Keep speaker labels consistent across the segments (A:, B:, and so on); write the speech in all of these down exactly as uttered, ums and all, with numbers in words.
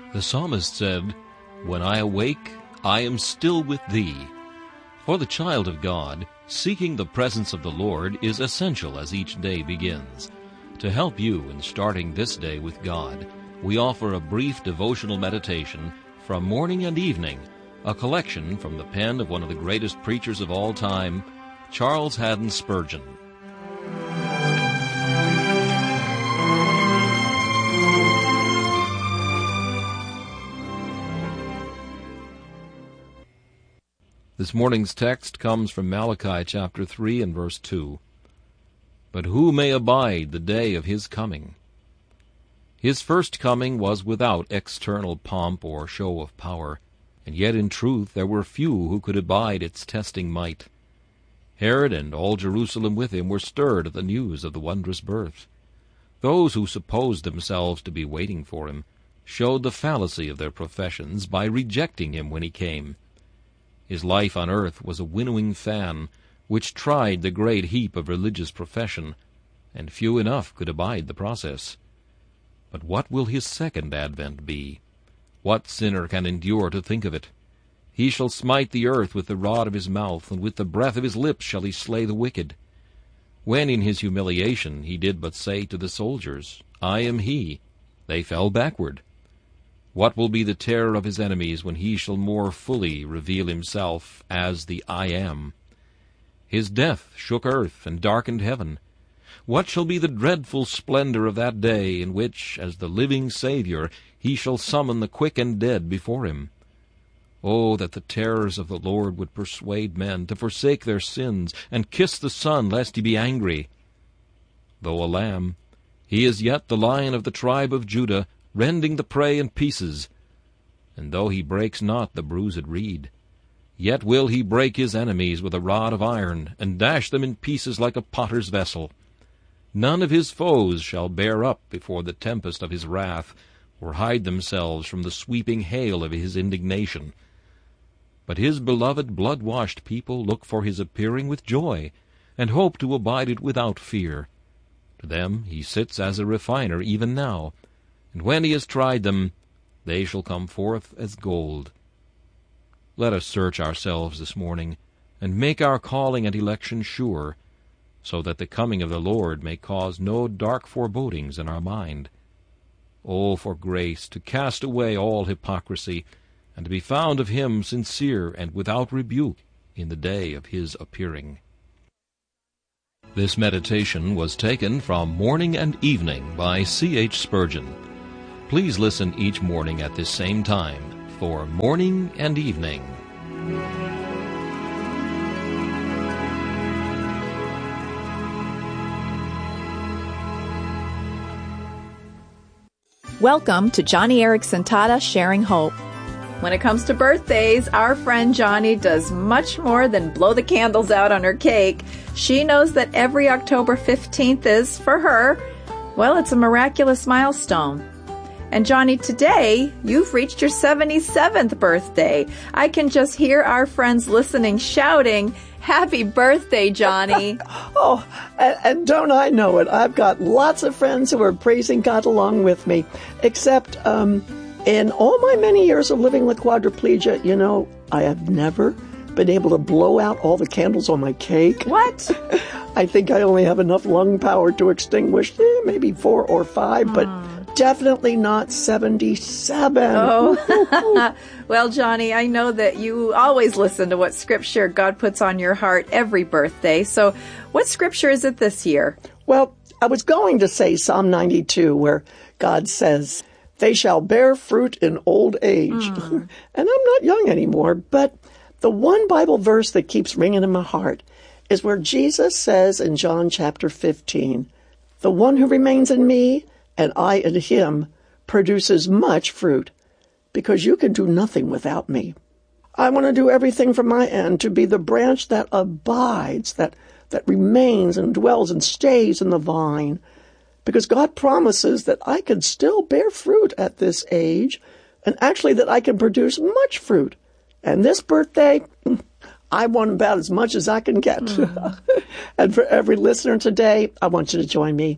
A: The psalmist said, "When I awake, I am still with thee." For the child of God, seeking the presence of the Lord is essential as each day begins. To help you in starting this day with God, we offer a brief devotional meditation from morning and evening, a collection from the pen of one of the greatest preachers of all time, Charles Haddon Spurgeon. This morning's text comes from Malachi chapter three and verse two. But who may abide the day of his coming? His first coming was without external pomp or show of power, and yet in truth there were few who could abide its testing might. Herod and all Jerusalem with him were stirred at the news of the wondrous birth. Those who supposed themselves to be waiting for him showed the fallacy of their professions by rejecting him when he came. His life on earth was a winnowing fan, which tried the great heap of religious profession, and few enough could abide the process. But what will his second advent be? What sinner can endure to think of it? He shall smite the earth with the rod of his mouth, and with the breath of his lips shall he slay the wicked. When in his humiliation he did but say to the soldiers, I am he, they fell backward. What will be the terror of his enemies when he shall more fully reveal himself as the I am? His death shook earth and darkened heaven. What shall be the dreadful splendor of that day in which, as the living Savior, he shall summon the quick and dead before him? Oh, that the terrors of the Lord would persuade men to forsake their sins and kiss the Son, lest he be angry. Though a lamb, he is yet the Lion of the tribe of Judah, rending the prey in pieces. And though he breaks not the bruised reed, yet will he break his enemies with a rod of iron, and dash them in pieces like a potter's vessel. None of his foes shall bear up before the tempest of his wrath, or hide themselves from the sweeping hail of his indignation. But his beloved blood-washed people look for his appearing with joy, and hope to abide it without fear. To them he sits as a refiner even now, and when he has tried them, they shall come forth as gold. Let us search ourselves this morning, and make our calling and election sure, so that the coming of the Lord may cause no dark forebodings in our mind. Oh, for grace to cast away all hypocrisy, and to be found of him sincere and without rebuke in the day of his appearing. This meditation was taken from Morning and Evening by C H Spurgeon. Please listen each morning at this same time for Morning and Evening.
B: Welcome to Johnny Erickson Tata Sharing Hope. When it comes to birthdays, our friend Johnny does much more than blow the candles out on her cake. She knows that every October fifteenth is, for her, well, it's a miraculous milestone. And Johnny, today, you've reached your seventy-seventh birthday. I can just hear our friends listening shouting, "Happy birthday, Johnny."
C: Oh, and, and don't I know it? I've got lots of friends who are praising God along with me. Except, um, in all my many years of living with quadriplegia, you know, I have never been able to blow out all the candles on my cake.
B: What?
C: I think I only have enough lung power to extinguish eh, maybe four or five, mm. but definitely not seventy-seven.
B: Oh, well, Johnny, I know that you always listen to what scripture God puts on your heart every birthday. So what scripture is it this year?
C: Well, I was going to say Psalm ninety-two, where God says, they shall bear fruit in old age. Mm. And I'm not young anymore, but the one Bible verse that keeps ringing in my heart is where Jesus says in John chapter fifteen, the one who remains in me and I in him produces much fruit, because you can do nothing without me. I want to do everything from my end to be the branch that abides, that, that remains and dwells and stays in the vine, because God promises that I can still bear fruit at this age, and actually that I can produce much fruit. And this birthday, I want about as much as I can get. Mm. And for every listener today, I want you to join me.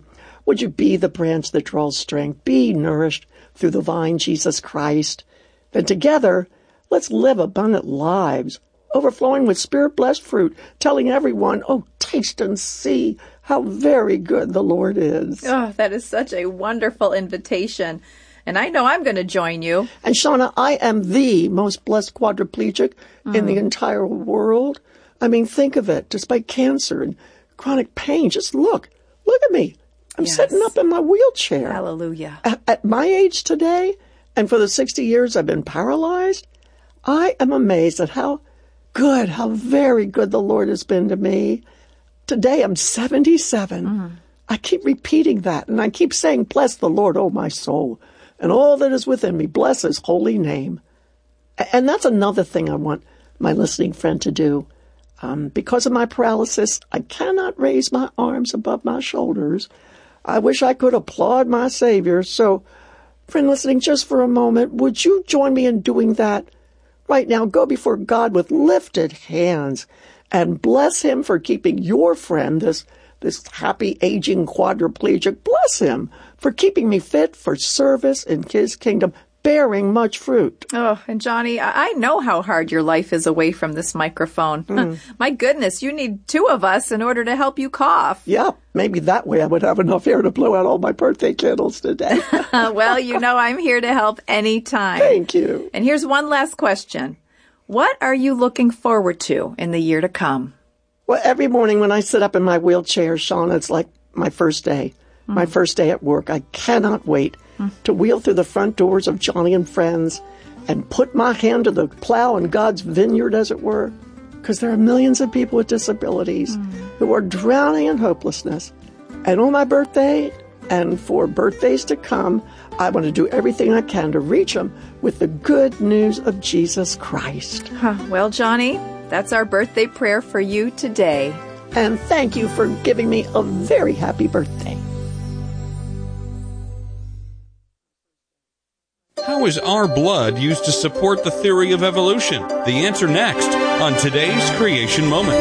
C: Would you be the branch that draws strength? Be nourished through the vine, Jesus Christ. Then together, let's live abundant lives, overflowing with Spirit-blessed fruit, telling everyone, oh, taste and see how very good the Lord is.
B: Oh, that is such a wonderful invitation. And I know I'm going to join you.
C: And Shauna, I am the most blessed quadriplegic mm. in the entire world. I mean, think of it. Despite cancer and chronic pain, just look. Look at me. I'm yes. sitting up in my wheelchair.
B: Hallelujah.
C: At, at my age today, and for the sixty years I've been paralyzed, I am amazed at how good, how very good the Lord has been to me. Today I'm seventy-seven. Mm. I keep repeating that, and I keep saying, bless the Lord, oh my soul, and all that is within me, bless his holy name. And that's another thing I want my listening friend to do. Um, because of my paralysis, I cannot raise my arms above my shoulders. I wish I could applaud my Savior. So, friend listening, just for a moment, would you join me in doing that? Right now, go before God with lifted hands and bless him for keeping your friend, this, this happy aging quadriplegic, bless him for keeping me fit for service in his kingdom, bearing much fruit.
B: Oh, and Johnny, I know how hard your life is away from this microphone. Mm. My goodness, you need two of us in order to help you cough.
C: Yeah, maybe that way I would have enough air to blow out all my birthday candles today.
B: Well, you know I'm here to help anytime.
C: Thank you. And
B: here's one last question. What are you looking forward to in the year to come?
C: Well, every morning when I sit up in my wheelchair, Shauna, it's like my first day, mm. my first day at work. I cannot wait to wheel through the front doors of Johnny and Friends and put my hand to the plow in God's vineyard, as it were, because there are millions of people with disabilities mm. who are drowning in hopelessness. And on my birthday and for birthdays to come, I want to do everything I can to reach them with the good news of Jesus Christ.
B: Huh. Well, Johnny, that's our birthday prayer for you today.
C: And thank you for giving me a very happy birthday.
D: How is our blood used to support the theory of evolution? The answer next on today's Creation Moment.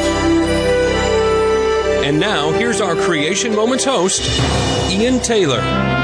D: And now, here's our Creation Moments host, Ian Taylor.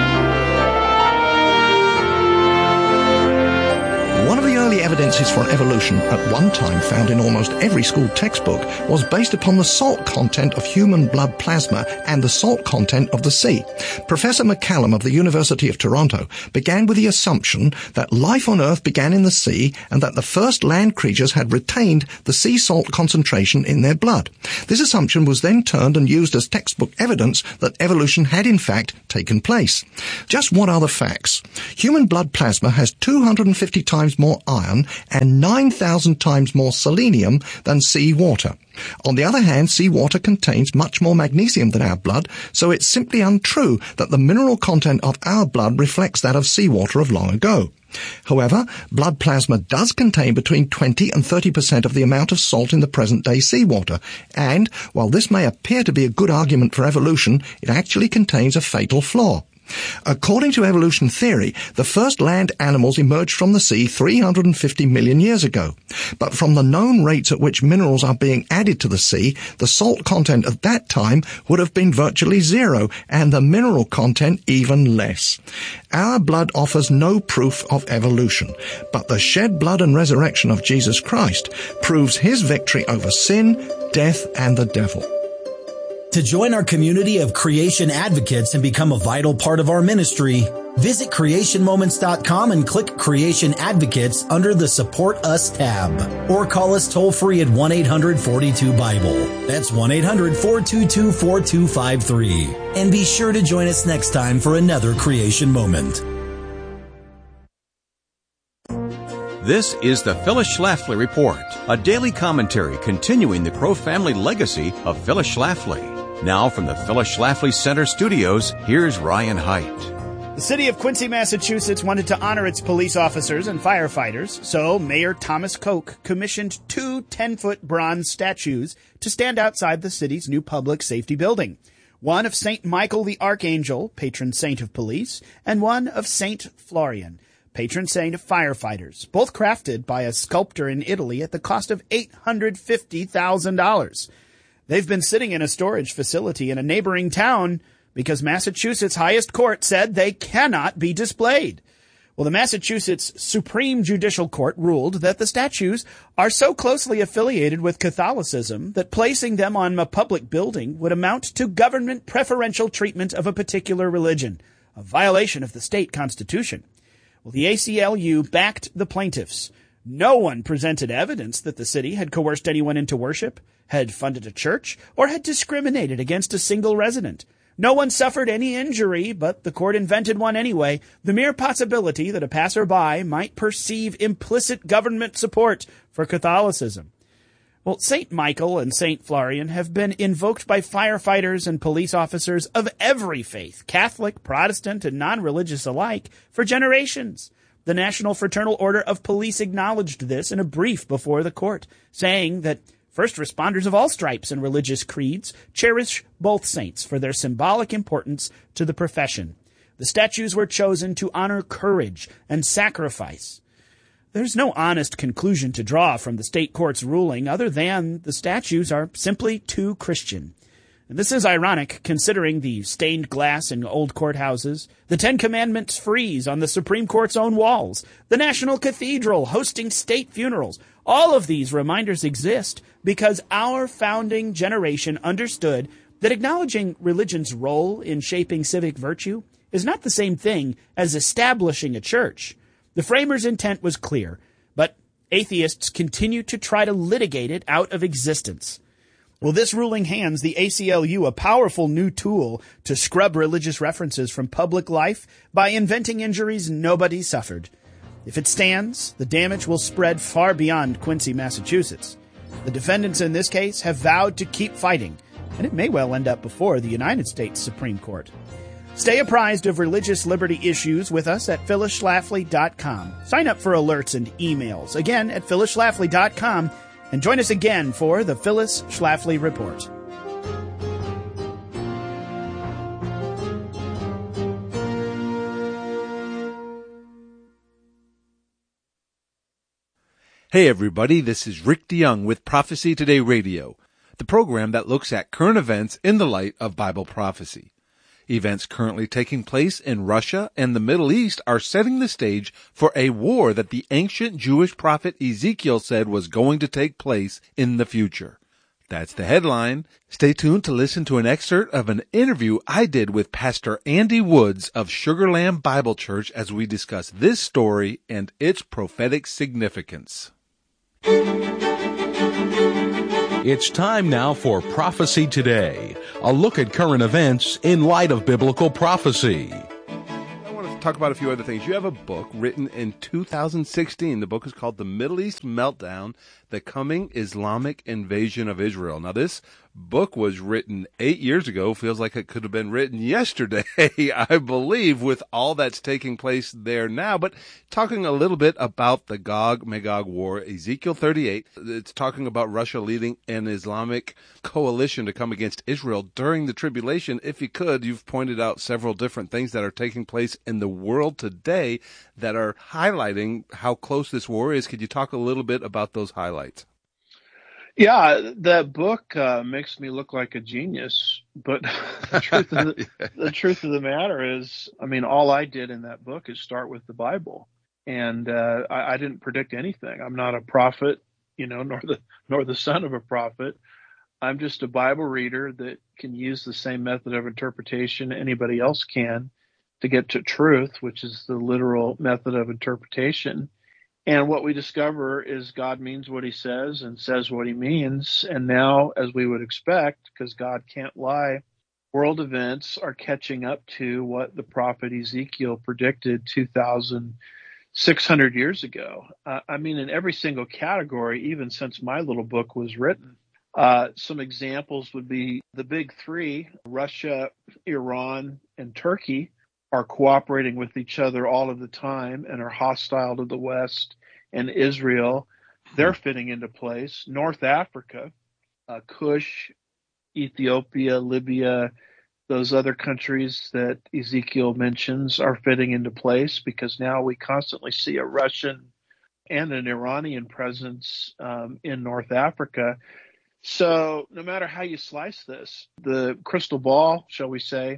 E: One of the early evidences for evolution, at one time found in almost every school textbook, was based upon the salt content of human blood plasma and the salt content of the sea. Professor McCallum of the University of Toronto began with the assumption that life on Earth began in the sea and that the first land creatures had retained the sea salt concentration in their blood. This assumption was then turned and used as textbook evidence that evolution had in fact taken place. Just what are the facts? Human blood plasma has two hundred fifty times more iron and nine thousand times more selenium than sea water. On the other hand, seawater contains much more magnesium than our blood, so it's simply untrue that the mineral content of our blood reflects that of seawater of long ago. However, blood plasma does contain between twenty and thirty percent of the amount of salt in the present-day seawater, and while this may appear to be a good argument for evolution, it actually contains a fatal flaw. According to evolution theory, the first land animals emerged from the sea three hundred fifty million years ago. But from the known rates at which minerals are being added to the sea, the salt content at that time would have been virtually zero, and the mineral content even less. Our blood offers no proof of evolution, but the shed blood and resurrection of Jesus Christ proves his victory over sin, death, and the devil.
F: To join our community of creation advocates and become a vital part of our ministry, visit creation moments dot com and click Creation Advocates under the Support Us tab. Or call us toll-free at one eight hundred four two Bible. That's one eight hundred four two two four two five three. And be sure to join us next time for another Creation Moment.
G: This is the Phyllis Schlafly Report, a daily commentary continuing the Crow family legacy of Phyllis Schlafly. Now from the Phyllis Schlafly Center studios, here's Ryan Haidt.
H: The city of Quincy, Massachusetts wanted to honor its police officers and firefighters, so Mayor Thomas Koch commissioned two ten-foot bronze statues to stand outside the city's new public safety building. One of Saint Michael the Archangel, patron saint of police, and one of Saint Florian, patron saint of firefighters, both crafted by a sculptor in Italy at the cost of eight hundred fifty thousand dollars. They've been sitting in a storage facility in a neighboring town, because Massachusetts' highest court said they cannot be displayed. Well, the Massachusetts Supreme Judicial Court ruled that the statues are so closely affiliated with Catholicism that placing them on a public building would amount to government preferential treatment of a particular religion, a violation of the state constitution. Well, the A C L U backed the plaintiffs. No one presented evidence that the city had coerced anyone into worship, had funded a church, or had discriminated against a single resident. No one suffered any injury, but the court invented one anyway, the mere possibility that a passerby might perceive implicit government support for Catholicism. Well, Saint Michael and Saint Florian have been invoked by firefighters and police officers of every faith, Catholic, Protestant, and non-religious alike, for generations. The National Fraternal Order of Police acknowledged this in a brief before the court, saying that first responders of all stripes and religious creeds cherish both saints for their symbolic importance to the profession. The statues were chosen to honor courage and sacrifice. There's no honest conclusion to draw from the state court's ruling other than the statues are simply too Christian. And this is ironic considering the stained glass in old courthouses, the Ten Commandments frieze on the Supreme Court's own walls, the National Cathedral hosting state funerals. All of these reminders exist because our founding generation understood that acknowledging religion's role in shaping civic virtue is not the same thing as establishing a church. The framers' intent was clear, but atheists continue to try to litigate it out of existence. Well, this ruling hands the A C L U a powerful new tool to scrub religious references from public life by inventing injuries nobody suffered. If it stands, the damage will spread far beyond Quincy, Massachusetts. The defendants in this case have vowed to keep fighting, and it may well end up before the United States Supreme Court. Stay apprised of religious liberty issues with us at phyllis schlafly dot com. Sign up for alerts and emails, again at phyllis schlafly dot com, and join us again for the Phyllis Schlafly Report.
I: Hey everybody, this is Rick DeYoung with Prophecy Today Radio, the program that looks at current events in the light of Bible prophecy. Events currently taking place in Russia and the Middle East are setting the stage for a war that the ancient Jewish prophet Ezekiel said was going to take place in the future. That's the headline. Stay tuned to listen to an excerpt of an interview I did with Pastor Andy Woods of Sugar Lamb Bible Church as we discuss this story and its prophetic significance.
D: It's time now for Prophecy Today, a look at current events in light of biblical prophecy.
I: I want to talk about a few other things. You have a book written in two thousand sixteen. The book is called The Middle East Meltdown, The Coming Islamic Invasion of Israel. Now, this book was written eight years ago. Feels like it could have been written yesterday, I believe, with all that's taking place there now. But talking a little bit about the Gog-Magog war, Ezekiel thirty-eight, it's talking about Russia leading an Islamic coalition to come against Israel during the tribulation. If you could, you've pointed out several different things that are taking place in the world today that are highlighting how close this war is. Could you talk a little bit about those highlights?
J: Yeah, that book uh, makes me look like a genius, but the truth of the, yeah. the truth of the matter is, I mean, all I did in that book is start with the Bible, and uh, I, I didn't predict anything. I'm not a prophet, you know, nor the nor the son of a prophet. I'm just a Bible reader that can use the same method of interpretation anybody else can to get to truth, which is the literal method of interpretation. And what we discover is God means what he says and says what he means. And now, as we would expect, because God can't lie, world events are catching up to what the prophet Ezekiel predicted two thousand six hundred years ago. Uh, I mean, in every single category, even since my little book was written. Uh, some examples would be the big three, Russia, Iran, and Turkey, are cooperating with each other all of the time and are hostile to the West and Israel. They're fitting into place. North Africa, uh, Cush, Ethiopia, Libya, those other countries that Ezekiel mentions are fitting into place because now we constantly see a Russian and an Iranian presence um, in North Africa. So no matter how you slice this, the crystal ball, shall we say,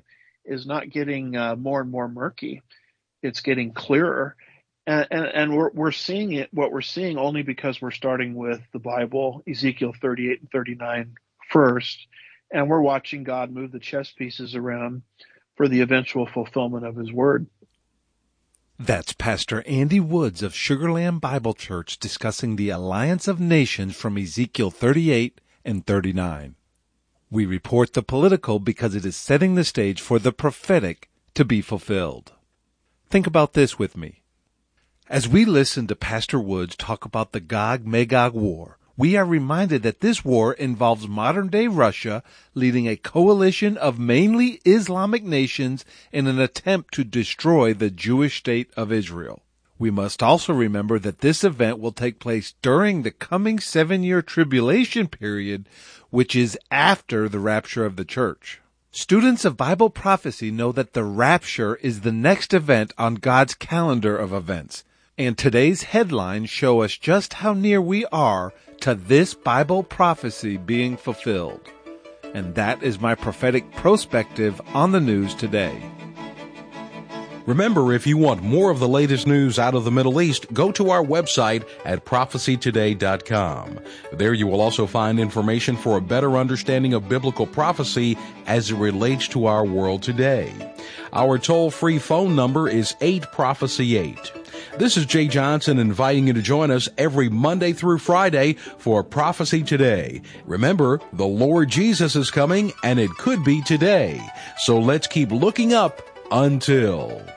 J: is not getting uh, more and more murky. It's getting clearer. And, and, and we're, we're seeing it, what we're seeing only because we're starting with the Bible, Ezekiel thirty-eight and thirty-nine first, and we're watching God move the chess pieces around for the eventual fulfillment of his word.
I: That's Pastor Andy Woods of Sugarland Bible Church discussing the Alliance of Nations from Ezekiel thirty-eight and thirty-nine. We report the political because it is setting the stage for the prophetic to be fulfilled. Think about this with me. As we listen to Pastor Woods talk about the Gog-Magog war, we are reminded that this war involves modern-day Russia leading a coalition of mainly Islamic nations in an attempt to destroy the Jewish state of Israel. We must also remember that this event will take place during the coming seven-year tribulation period, which is after the rapture of the church. Students of Bible prophecy know that the rapture is the next event on God's calendar of events, and today's headlines show us just how near we are to this Bible prophecy being fulfilled. And that is my prophetic prospective on the news today.
D: Remember, if you want more of the latest news out of the Middle East, go to our website at prophecy today dot com. There you will also find information for a better understanding of biblical prophecy as it relates to our world today. Our toll-free phone number is eight prophecy eight. This is Jay Johnson inviting you to join us every Monday through Friday for Prophecy Today. Remember, the Lord Jesus is coming, and it could be today. So let's keep looking up until...